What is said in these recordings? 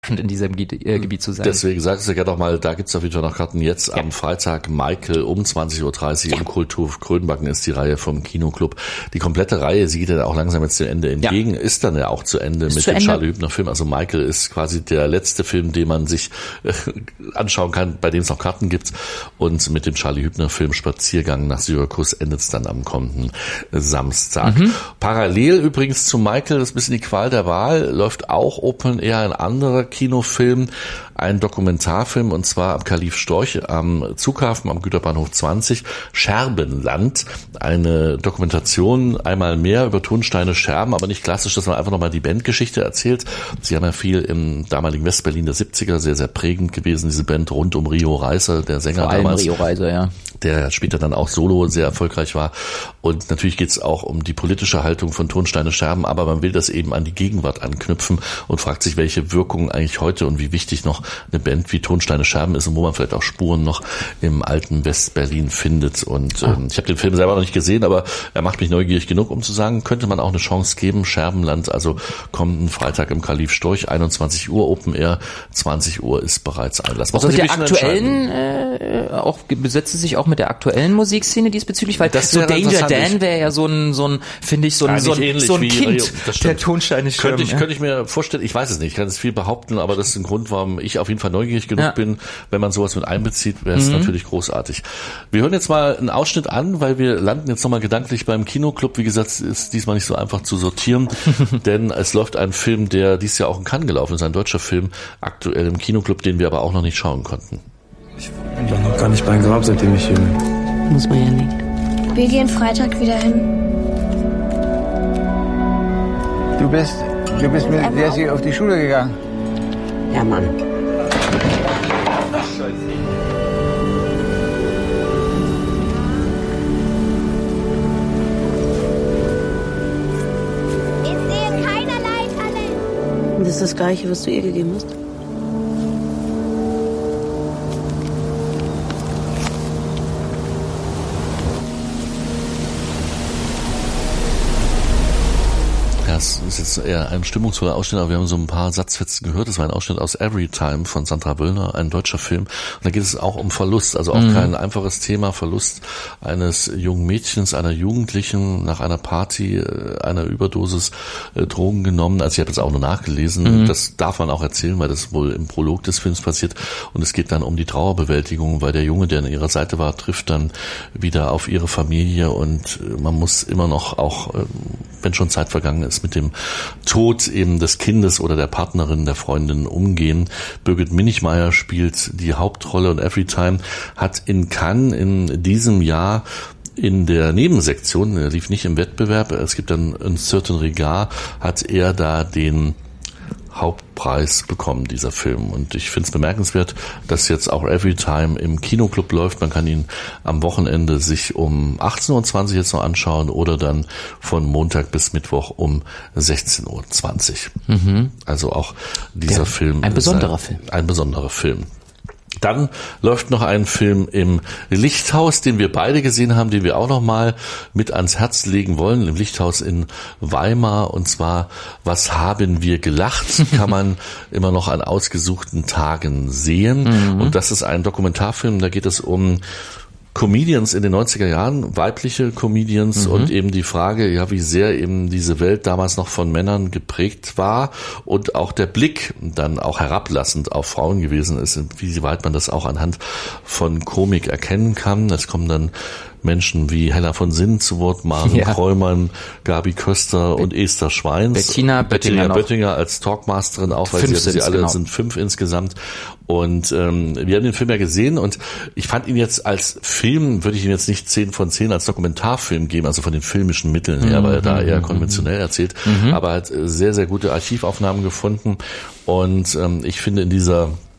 in diesem Gebiet zu sein. Deswegen sagst du ja doch mal, da gibt's auf jeden Fall noch Karten. Jetzt am Freitag Michael um 20.30 Uhr im Kulturhof Grönbacken ist die Reihe vom Kinoclub. Die komplette Reihe, sie geht ja auch langsam jetzt dem Ende entgegen, ist dann ja auch zu Ende mit dem Charlie Hübner Film. Also Michael ist quasi der letzte Film, den man sich anschauen kann, bei dem es noch Karten gibt. Und mit dem Charlie Hübner Film Spaziergang nach Syrakus endet es dann am kommenden Samstag. Parallel übrigens zu Michael, das ist ein bisschen die Qual der Wahl, läuft auch Open Air ein anderer Kinofilm, ein Dokumentarfilm, und zwar am Kalif Storch am Zughafen am Güterbahnhof 20, Scherbenland. Eine Dokumentation einmal mehr über Tonsteine Scherben, aber nicht klassisch, dass man einfach nochmal die Bandgeschichte erzählt. Sie haben ja viel im damaligen Westberlin der 70er, sehr, sehr prägend gewesen, diese Band rund um Rio Reiser, der Sänger vor allem damals. Rio Reiser, ja. Der später dann auch solo sehr erfolgreich war. Und natürlich geht es auch um die politische Haltung von Tonsteine Scherben, aber man will das eben an die Gegenwart anknüpfen und fragt sich, welche Wirkung eigentlich heute und wie wichtig noch eine Band wie Tonsteine Scherben ist und wo man vielleicht auch Spuren noch im alten Westberlin findet. Und ich habe den Film selber noch nicht gesehen, aber er macht mich neugierig genug, um zu sagen, könnte man auch eine Chance geben. Scherbenland, also kommenden Freitag im Kalif Storch, 21 Uhr Open Air, 20 Uhr ist bereits Einlass. Auch mit der aktuellen, besetzt es sich auch mit der aktuellen Musikszene diesbezüglich, weil das so Danger Dan wäre ja so ein finde ich, so ein Kind der Tonsteine Scherben. Könnte ich mir vorstellen, ich weiß es nicht, ich kann es viel behaupten, aber das ist ein Grund, warum ich auf jeden Fall neugierig genug bin. Wenn man sowas mit einbezieht, wäre es natürlich großartig. Wir hören jetzt mal einen Ausschnitt an, weil wir landen jetzt nochmal gedanklich beim Kinoclub. Wie gesagt, ist diesmal nicht so einfach zu sortieren, denn es läuft ein Film, der dieses Jahr auch in Cannes gelaufen ist, ein deutscher Film, aktuell im Kinoclub, den wir aber auch noch nicht schauen konnten. Ich war noch gar nicht beim Grab, seitdem ich hier bin. Muss man ja nicht. Wir gehen Freitag wieder hin. Du bist mit Jessie auf die Schule gegangen? Ja, Mann. Ich sehe keinerlei Talent. Das ist das Gleiche, was du ihr gegeben hast? Das ist jetzt eher ein stimmungsvoller Ausschnitt, aber wir haben so ein paar Satzfetzen gehört. Das war ein Ausschnitt aus Everytime von Sandra Wöllner, ein deutscher Film. Und da geht es auch um Verlust, also auch kein einfaches Thema. Verlust eines jungen Mädchens, einer Jugendlichen nach einer Party, einer Überdosis Drogen genommen. Also ich habe das auch nur nachgelesen. Das darf man auch erzählen, weil das wohl im Prolog des Films passiert. Und es geht dann um die Trauerbewältigung, weil der Junge, der an ihrer Seite war, trifft dann wieder auf ihre Familie. Und man muss immer noch auch, wenn schon Zeit vergangen ist, mit dem Tod eben des Kindes oder der Partnerin, der Freundin umgehen. Birgit Minichmeier spielt die Hauptrolle und Everytime hat in Cannes in diesem Jahr in der Nebensektion, er lief nicht im Wettbewerb, es gibt dann ein Certain Regard, hat er da den Hauptpreis bekommen, dieser Film. Und ich finde es bemerkenswert, dass jetzt auch Everytime im Kinoclub läuft. Man kann ihn am Wochenende sich um 18.20 Uhr jetzt noch anschauen oder dann von Montag bis Mittwoch um 16.20 Uhr. Also auch dieser Film ein besonderer Film. Ein besonderer Film. Dann läuft noch ein Film im Lichthaus, den wir beide gesehen haben, den wir auch noch mal mit ans Herz legen wollen, im Lichthaus in Weimar, und zwar Was haben wir gelacht, kann man immer noch an ausgesuchten Tagen sehen. Und das ist ein Dokumentarfilm, da geht es um Comedians in den 90er Jahren, weibliche Comedians und eben die Frage, ja, wie sehr eben diese Welt damals noch von Männern geprägt war und auch der Blick dann auch herablassend auf Frauen gewesen ist, wie weit man das auch anhand von Komik erkennen kann. Es kommen dann Menschen wie Hella von Sinn zu Wort, Maren Kräumann, Gabi Köster und Esther Schweins. Bettina Böttinger als Talkmasterin auch, weil sie alle sind 5 insgesamt. Und wir haben den Film ja gesehen und ich fand ihn jetzt als Film, würde ich ihm jetzt nicht 10 von 10 als Dokumentarfilm geben, also von den filmischen Mitteln her, weil er da eher konventionell erzählt, aber hat sehr, sehr gute Archivaufnahmen gefunden und ich finde in dieser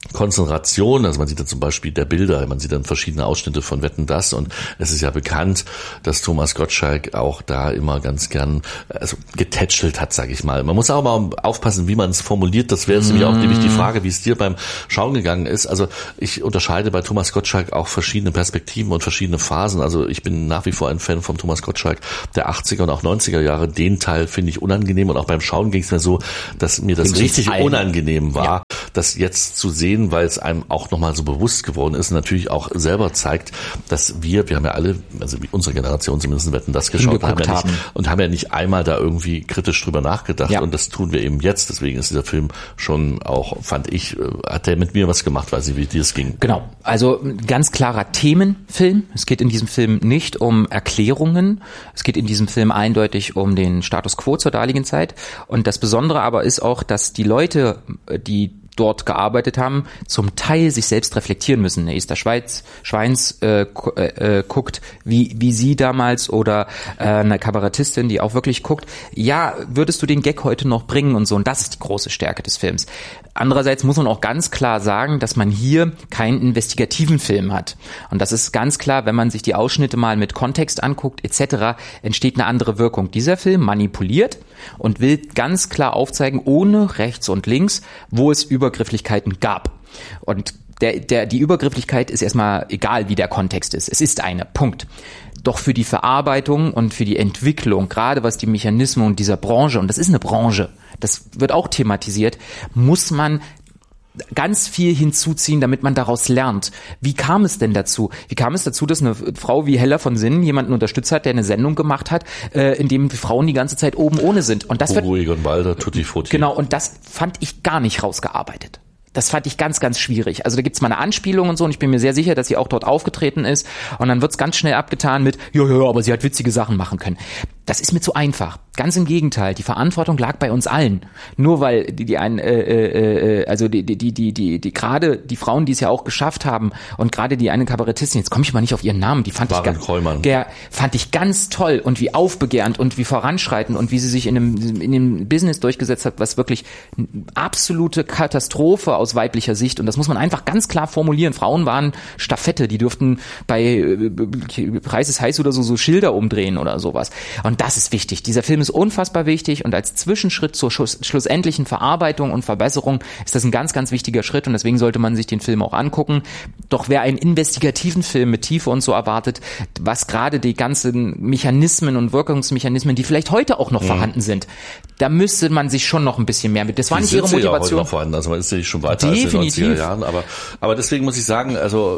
Konzentration, also man sieht dann zum Beispiel der Bilder, man sieht dann verschiedene Ausschnitte von Wetten, dass, und es ist ja bekannt, dass Thomas Gottschalk auch da immer ganz gern getätschelt hat, sage ich mal. Man muss auch mal aufpassen, wie man es formuliert, das wäre jetzt nämlich auch nämlich die Frage, wie es dir beim Schauen gegangen ist. Also ich unterscheide bei Thomas Gottschalk auch verschiedene Perspektiven und verschiedene Phasen. Also ich bin nach wie vor ein Fan von Thomas Gottschalk der 80er und auch 90er Jahre. Den Teil finde ich unangenehm, und auch beim Schauen ging es mir so, dass mir das richtig unangenehm war, das jetzt zu sehen, weil es einem auch nochmal so bewusst geworden ist und natürlich auch selber zeigt, dass wir haben ja alle, also wie unsere Generation zumindest, Wetten, dass geschaut haben ja nicht einmal da irgendwie kritisch drüber nachgedacht, und das tun wir eben jetzt. Deswegen ist dieser Film schon auch, fand ich, hat der mit mir was gemacht, weiß ich, wie dir es ging. Genau, also ein ganz klarer Themenfilm. Es geht in diesem Film nicht um Erklärungen, es geht in diesem Film eindeutig um den Status quo zur damaligen Zeit, und das Besondere aber ist auch, dass die Leute, die dort gearbeitet haben, zum Teil sich selbst reflektieren müssen. Esther Schweins guckt, wie sie damals, oder eine Kabarettistin, die auch wirklich guckt, ja, würdest du den Gag heute noch bringen und so, und das ist die große Stärke des Films. Andererseits muss man auch ganz klar sagen, dass man hier keinen investigativen Film hat. Und das ist ganz klar, wenn man sich die Ausschnitte mal mit Kontext anguckt etc., entsteht eine andere Wirkung. Dieser Film manipuliert und will ganz klar aufzeigen, ohne rechts und links, wo es Übergrifflichkeiten gab. Und die Übergrifflichkeit ist erstmal egal, wie der Kontext ist. Es ist eine, Punkt. Doch für die Verarbeitung und für die Entwicklung, gerade was die Mechanismen dieser Branche, und das ist eine Branche, das wird auch thematisiert, muss man ganz viel hinzuziehen, damit man daraus lernt. Wie kam es denn dazu? Wie kam es dazu, dass eine Frau wie Hella von Sinnen jemanden unterstützt hat, der eine Sendung gemacht hat, in dem die Frauen die ganze Zeit oben ohne sind? Und das Egon Balder, Tutti Frutti. Genau, und das fand ich gar nicht rausgearbeitet. Das fand ich ganz, ganz schwierig. Also da gibt's mal eine Anspielung und so, und ich bin mir sehr sicher, dass sie auch dort aufgetreten ist. Und dann wird's ganz schnell abgetan mit, ja, aber sie hat witzige Sachen machen können. Das ist mir zu einfach. Ganz im Gegenteil. Die Verantwortung lag bei uns allen. Nur weil gerade die Frauen, die es ja auch geschafft haben, und gerade die eine Kabarettistin, jetzt komme ich mal nicht auf ihren Namen, die fand ich ganz toll, und wie aufbegehrend und wie voranschreitend und wie sie sich in dem Business durchgesetzt hat, was wirklich absolute Katastrophe aus weiblicher Sicht, und das muss man einfach ganz klar formulieren. Frauen waren Staffette, die durften bei Preis ist heiß oder so Schilder umdrehen oder sowas. Und das ist wichtig. Dieser Film ist unfassbar wichtig, und als Zwischenschritt zur schlussendlichen Verarbeitung und Verbesserung ist das ein ganz, ganz wichtiger Schritt, und deswegen sollte man sich den Film auch angucken. Doch wer einen investigativen Film mit Tiefe und so erwartet, was gerade die ganzen Mechanismen und Wirkungsmechanismen, die vielleicht heute auch noch vorhanden sind, da müsste man sich schon noch ein bisschen mehr mit. Das war nicht ihre Motivation. Ja heute noch vorhanden. Also man ist ja schon weiter als in den 90er Jahren, aber deswegen muss ich sagen, also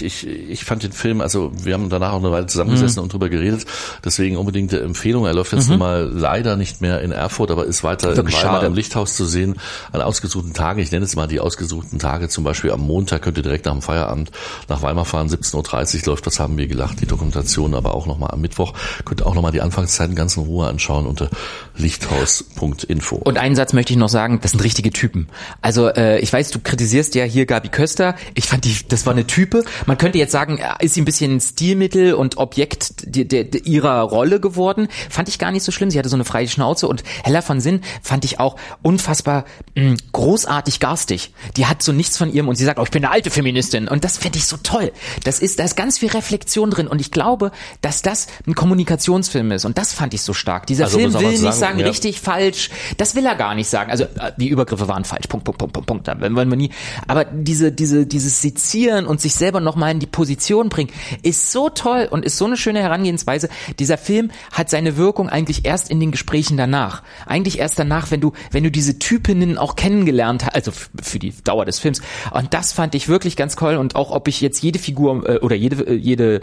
ich fand den Film, also wir haben danach auch eine Weile zusammengesessen und drüber geredet, deswegen unbedingte Empfehlung. Er läuft jetzt nun mal leider nicht mehr in Erfurt, aber ist weiter in Weimar im Lichthaus zu sehen, an ausgesuchten Tagen. Ich nenne es mal die ausgesuchten Tage, zum Beispiel am Montag könnt ihr direkt nach dem Feierabend nach Weimar fahren, 17.30 Uhr läuft, was haben wir gelacht, die Dokumentation, aber auch nochmal am Mittwoch. Könnt ihr auch nochmal die Anfangszeiten ganz in Ruhe anschauen unter lichthaus.info. Und einen Satz möchte ich noch sagen, das sind richtige Typen. Also ich weiß, du kritisierst ja hier Gabi Köster. Ich fand das war eine Type. Man könnte jetzt sagen, ist sie ein bisschen Stilmittel und Objekt ihrer Rolle geworden. Fand ich gar nicht so schlimm. Sie hatte so eine freie Schnauze, und Hella von Sinn fand ich auch unfassbar großartig garstig. Die hat so nichts von ihrem, und sie sagt, ich bin eine alte Feministin, und das finde ich so toll. Da ist ganz viel Reflexion drin, und ich glaube, dass das ein Kommunikationsfilm ist, und das fand ich so stark. Dieser Film will nicht sagen, richtig, falsch, das will er gar nicht sagen. Also die Übergriffe waren falsch, Punkt, da wollen wir nie. Aber dieses Sezieren und sich selber nochmal in die Position bringen, ist so toll und ist so eine schöne Herangehensweise. Dieser Film hat seine Wirkung eigentlich erst in den Gesprächen danach. Eigentlich erst danach, wenn du diese Typinnen auch kennengelernt hast, also für die Dauer des Films. Und das fand ich wirklich ganz toll, und auch ob ich jetzt jede Figur oder jede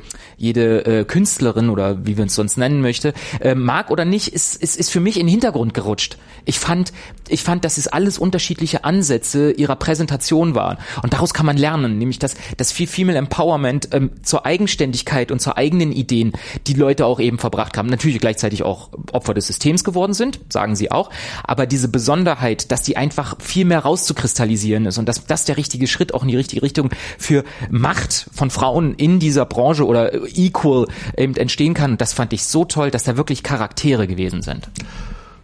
Künstlerin oder wie wir uns sonst nennen möchte, mag oder nicht, ist für mich in den Hintergrund gerutscht. Ich fand, dass es alles unterschiedliche Ansätze ihrer Präsentation waren. Und daraus kann man lernen, nämlich das Female Empowerment zur Eigenständigkeit und zur eigenen Ideen, die Leute auch eben verbracht haben. Natürlich gleichzeitig auch Opfer des Systems geworden sind, sagen sie auch. Aber diese Besonderheit, dass die einfach viel mehr rauszukristallisieren ist, und dass das der richtige Schritt auch in die richtige Richtung für Macht von Frauen in dieser Branche oder equal eben entstehen kann, das fand ich so toll, dass da wirklich Charaktere gewesen sind.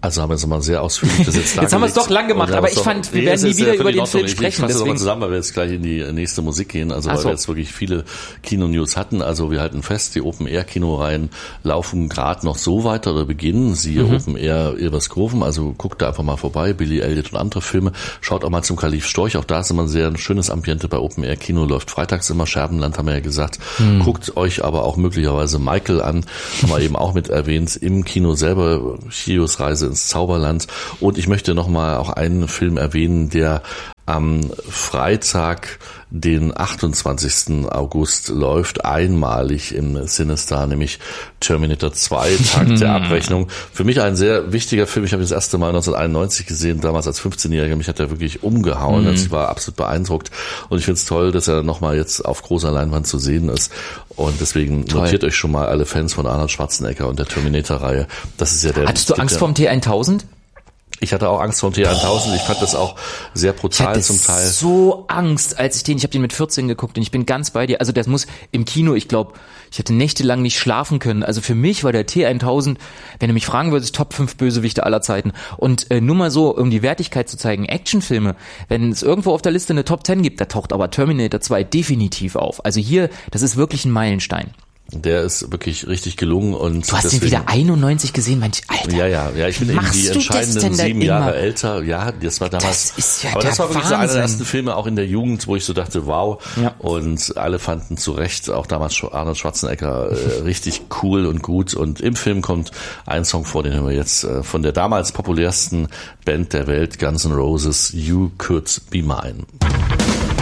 Also haben wir es mal sehr ausführlich das jetzt haben wir es doch lang gemacht, aber ich fand, wir werden nie wieder über den Film sprechen. Ich fasse das mal zusammen, weil wir jetzt gleich in die nächste Musik gehen, also weil wir jetzt wirklich viele Kino-News hatten. Also wir halten fest, die Open-Air-Kinoreihen laufen gerade noch so weiter oder beginnen. Siehe Open-Air Ilvershofen, also guckt da einfach mal vorbei, Billy Elliot und andere Filme. Schaut auch mal zum Kalif Storch, auch da ist immer ein sehr schönes Ambiente bei Open-Air-Kino, läuft freitags immer, Scherbenland haben wir ja gesagt. Guckt euch aber auch möglicherweise Michael an, haben wir eben auch mit erwähnt, im Kino selber, Chios Reise ins Zauberland. Und ich möchte nochmal auch einen Film erwähnen, der am Freitag, den 28. August läuft, einmalig im Cinestar, nämlich Terminator 2, Tag der Abrechnung. Für mich ein sehr wichtiger Film. Ich habe ihn das erste Mal 1991 gesehen, damals als 15-Jähriger. Mich hat er wirklich umgehauen. Ich war absolut beeindruckt. Und ich finde es toll, dass er nochmal jetzt auf großer Leinwand zu sehen ist. Und deswegen notiert euch schon mal alle Fans von Arnold Schwarzenegger und der Terminator-Reihe. Das ist ja der. Hattest du Angst vorm T-1000? Ich hatte auch Angst vor dem T-1000. Ich fand das auch sehr brutal zum Teil. Ich hatte so Angst, ich habe den mit 14 geguckt und ich bin ganz bei dir. Also das muss im Kino, ich glaube, ich hätte nächtelang nicht schlafen können. Also für mich war der T-1000, wenn du mich fragen würdest, Top 5 Bösewichte aller Zeiten. Und nur mal so, um die Wertigkeit zu zeigen, Actionfilme, wenn es irgendwo auf der Liste eine Top 10 gibt, da taucht aber Terminator 2 definitiv auf. Also hier, das ist wirklich ein Meilenstein. Der ist wirklich richtig gelungen und du hast ihn wieder 91 gesehen, manch Alter. Ja, ich bin eben die entscheidenden 7 Jahre älter. Ja, das war damals. Das ist ja aber das war wirklich so einer der Wahnsinn. ersten Filme auch in der Jugend, wo ich so dachte, wow. Ja. Und alle fanden zu Recht, auch damals Arnold Schwarzenegger, richtig cool und gut. Und im Film kommt ein Song vor, den hören wir jetzt von der damals populärsten Band der Welt, Guns N' Roses, You Could Be Mine.